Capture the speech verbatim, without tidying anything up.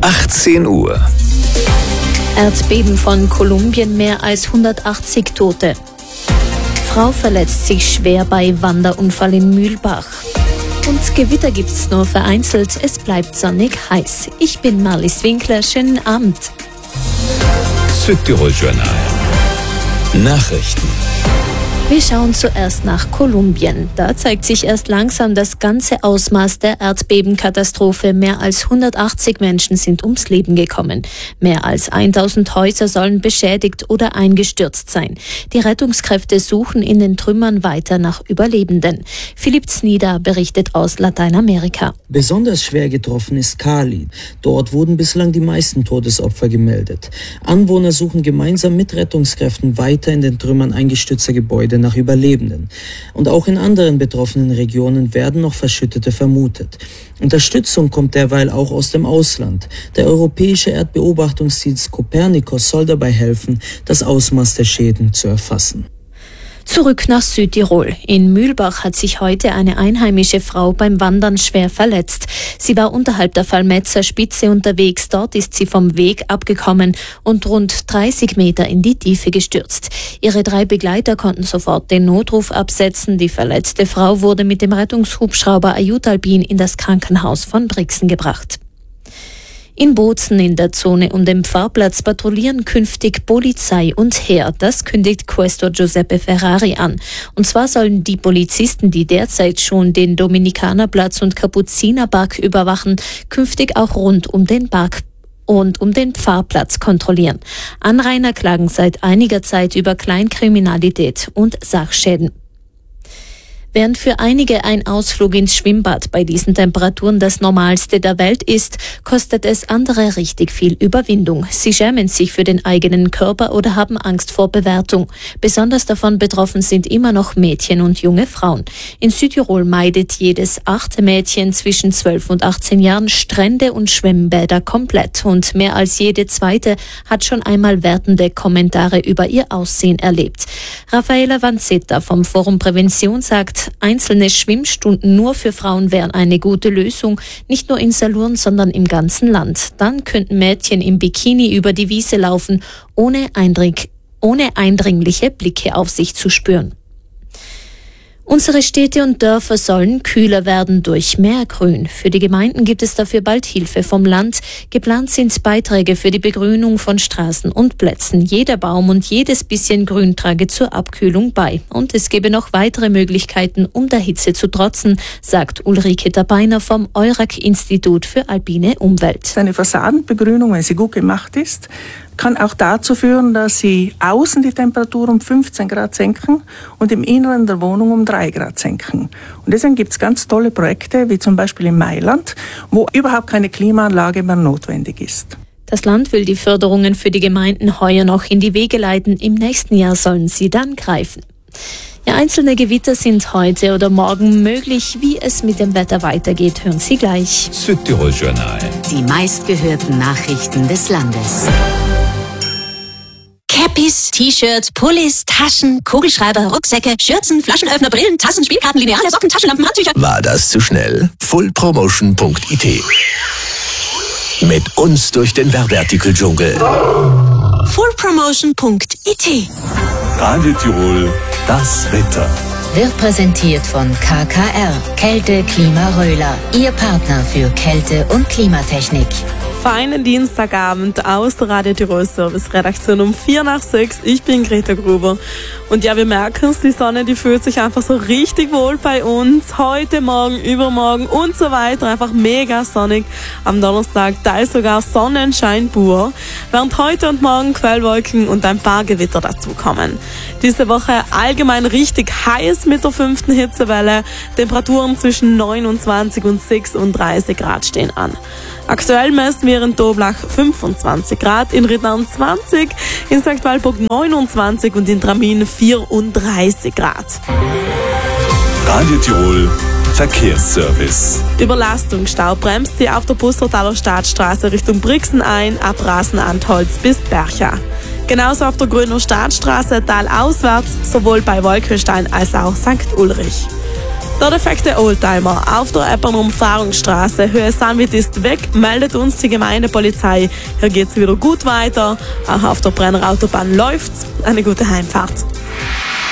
achtzehn Uhr. Erdbeben von Kolumbien, mehr als hundertachtzig Tote. Frau verletzt sich schwer bei Wanderunfall in Mühlbach. Und Gewitter gibt's nur vereinzelt, es bleibt sonnig heiß. Ich bin Marlies Winkler, schönen Abend. Südtirol Journal. Nachrichten. Wir schauen zuerst nach Kolumbien. Da zeigt sich erst langsam das ganze Ausmaß der Erdbebenkatastrophe. Mehr als hundertachtzig Menschen sind ums Leben gekommen. Mehr als tausend Häuser sollen beschädigt oder eingestürzt sein. Die Rettungskräfte suchen in den Trümmern weiter nach Überlebenden. Philipp Znida berichtet aus Lateinamerika. Besonders schwer getroffen ist Cali. Dort wurden bislang die meisten Todesopfer gemeldet. Anwohner suchen gemeinsam mit Rettungskräften weiter in den Trümmern eingestürzter Gebäude nach Überlebenden. Und auch in anderen betroffenen Regionen werden noch Verschüttete vermutet. Unterstützung kommt derweil auch aus dem Ausland. Der europäische Erdbeobachtungsdienst Copernicus soll dabei helfen, das Ausmaß der Schäden zu erfassen. Zurück nach Südtirol. In Mühlbach hat sich heute eine einheimische Frau beim Wandern schwer verletzt. Sie war unterhalb der Valmetzer Spitze unterwegs. Dort ist sie vom Weg abgekommen und rund dreißig Meter in die Tiefe gestürzt. Ihre drei Begleiter konnten sofort den Notruf absetzen. Die verletzte Frau wurde mit dem Rettungshubschrauber Ayutalbin in das Krankenhaus von Brixen gebracht. In Bozen in der Zone um den Pfarrplatz patrouillieren künftig Polizei und Heer. Das kündigt Quaestor Giuseppe Ferrari an. Und zwar sollen die Polizisten, die derzeit schon den Dominikanerplatz und Kapuzinerpark überwachen, künftig auch rund um den Park und um den Pfarrplatz kontrollieren. Anrainer klagen seit einiger Zeit über Kleinkriminalität und Sachschäden. Während für einige ein Ausflug ins Schwimmbad bei diesen Temperaturen das Normalste der Welt ist, kostet es andere richtig viel Überwindung. Sie schämen sich für den eigenen Körper oder haben Angst vor Bewertung. Besonders davon betroffen sind immer noch Mädchen und junge Frauen. In Südtirol meidet jedes achte Mädchen zwischen zwölf und achtzehn Jahren Strände und Schwimmbäder komplett. Und mehr als jede zweite hat schon einmal wertende Kommentare über ihr Aussehen erlebt. Raffaella Vanzetta vom Forum Prävention sagt, einzelne Schwimmstunden nur für Frauen wären eine gute Lösung, nicht nur in Salurn, sondern im ganzen Land. Dann könnten Mädchen im Bikini über die Wiese laufen, ohne, eindring- ohne eindringliche Blicke auf sich zu spüren. Unsere Städte und Dörfer sollen kühler werden durch mehr Grün. Für die Gemeinden gibt es dafür bald Hilfe vom Land. Geplant sind Beiträge für die Begrünung von Straßen und Plätzen. Jeder Baum und jedes bisschen Grün trage zur Abkühlung bei. Und es gebe noch weitere Möglichkeiten, um der Hitze zu trotzen, sagt Ulrike Tabeiner vom Eurac-Institut für alpine Umwelt. Eine Fassadenbegrünung, wenn sie gut gemacht ist, kann auch dazu führen, dass sie außen die Temperatur um fünfzehn Grad senken und im Inneren der Wohnung um drei Grad senken. Und deswegen gibt es ganz tolle Projekte, wie zum Beispiel in Mailand, wo überhaupt keine Klimaanlage mehr notwendig ist. Das Land will die Förderungen für die Gemeinden heuer noch in die Wege leiten. Im nächsten Jahr sollen sie dann greifen. Ja, einzelne Gewitter sind heute oder morgen möglich. Wie es mit dem Wetter weitergeht, hören Sie gleich. Südtirol Journal. Die meistgehörten Nachrichten des Landes. Cappies, T-Shirts, Pullis, Taschen, Kugelschreiber, Rucksäcke, Schürzen, Flaschenöffner, Brillen, Tassen, Spielkarten, Lineale, Socken, Taschenlampen, Handtücher. War das zu schnell? full promotion punkt i t. Mit uns durch den Werbeartikel-Dschungel. full promotion punkt i t. Radio Tirol, das Wetter. Wird präsentiert von K K R, Kälte Klima Röhler, Ihr Partner für Kälte- und Klimatechnik. Feinen Dienstagabend aus der Radio Tirol Service Redaktion um vier nach sechs. Ich bin Greta Gruber. Und ja, wir merken es, die Sonne, die fühlt sich einfach so richtig wohl bei uns. Heute, morgen, übermorgen und so weiter. Einfach mega sonnig. Am Donnerstag teils sogar Sonnenschein pur. Während heute und morgen Quellwolken und ein paar Gewitter dazukommen. Diese Woche allgemein richtig heiß mit der fünften Hitzewelle. Temperaturen zwischen neunundzwanzig und sechsunddreißig Grad stehen an. Aktuell messen wir in Toblach fünfundzwanzig Grad, in Rittnern zwanzig, in Sankt Walburg neunundzwanzig und in Tramin vierunddreißig Grad. Radio Tirol Verkehrsservice. Überlastung, Stau bremst sie auf der Pustertaler Staatsstraße Richtung Brixen ein, ab Rasenantholz bis Bercha. Genauso auf der Grüner Staatsstraße talauswärts, sowohl bei Wolkenstein als auch Sankt Ulrich. Der defekte Oldtimer auf der Eppern-Umfahrungsstraße, Höhe Sanwit ist weg, meldet uns die Gemeindepolizei. Hier geht's wieder gut weiter. Auch auf der Brenner Autobahn läuft's. Eine gute Heimfahrt.